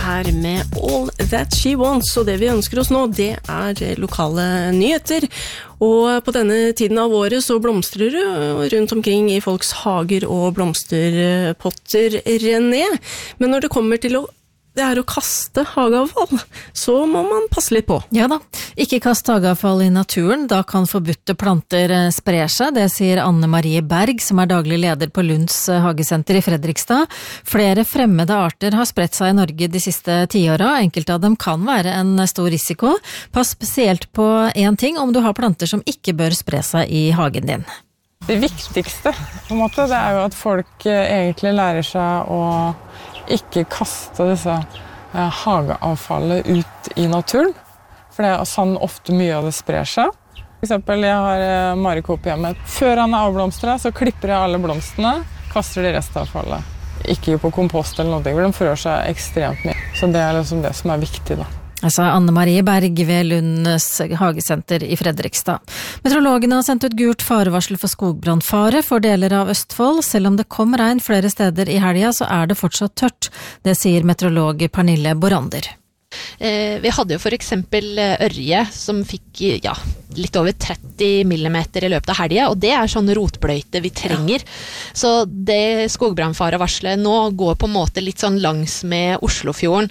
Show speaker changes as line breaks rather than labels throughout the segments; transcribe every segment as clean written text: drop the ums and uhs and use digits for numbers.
her med All That She Wants, og det vi ønsker oss nå, det lokale nyheter. Og på denne tiden av året så blomstrer det rundt omkring i folks hager og blomsterpotter, René. Men når det kommer til det å kaste hageavfall, så må man passe litt på.
Ja da, ikke kast hageavfall i naturen, da kan forbudte planter spre seg, det sier Anne Marie Berg, som daglig leder på Lunds hagesenter i Fredrikstad. Flere fremmede arter har spredt seg i Norge de siste 10 årene, enkelte av dem kan være en stor risiko. Pass spesielt på en ting om du har planter som ikke bør spre seg i hagen din.
Det viktigste på en måte, det jo at folk egentlig lærer seg å ikke kaste disse hageavfallet ut i naturen, for det sånn ofte mye av det sprer seg. For eksempel, jeg har marikåpe hjemme. Før han avblomstret, så klipper jeg alle blomstene, kaster de restavfallet. Ikke på kompost eller noe, for de fører seg ekstremt mye. Så det liksom det som viktig da.
Altså Anne Marie Berg ved Lunds hagesenter i Fredrikstad. Meteorologene har sendt ut gult farevarsel for skogbrannfare for deler av Østfold. Selv om det kom regn flere steder i helga, så det fortsatt tørt. Det sier meteorolog Pernille Borander.
Vi hadde jo for eksempel ørje som fikk litt over 30 millimeter i løpet av helga, og det sånn rotbløyte vi trenger. Så det skogbrannfarevarselet nå går på en måte litt sånn langs med Oslofjorden.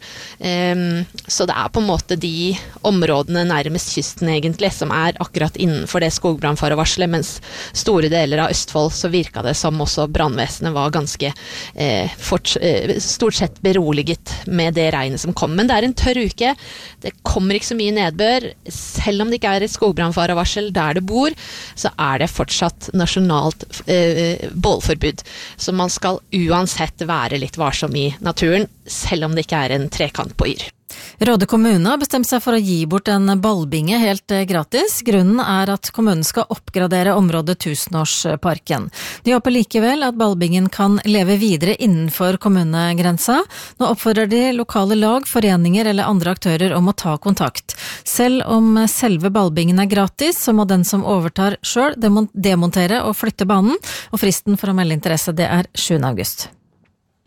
Så det på en måte de områdene nærmest kysten egentlig som akkurat innenfor det skogbrannfarevarselet, mens store deler av Østfold så virket det som også brannvesenet var ganske stort sett beroliget med det regnet som kom. Men det en tørr uke, det kommer ikke så mye nedbør, selv om det ikke et skogbrannfarevarsel der det bor, så det fortsatt nasjonalt bålforbud. Så man skal uansett være litt varsom i naturen, selv om det ikke en trekant på Yr.
Råde kommune har bestemt seg for å gi bort en ballbinge helt gratis. Grunnen at kommunen skal oppgradere området Tusenårsparken. De håper likevel at ballbingen kan leve videre innenfor kommunegrensa. Nå oppfordrer de lokale lag, foreninger eller andre aktører om å ta kontakt. Selv om selve ballbingen gratis, så må den som overtar selv demontere og flytte banen, og fristen for å melde interesse det 7. august.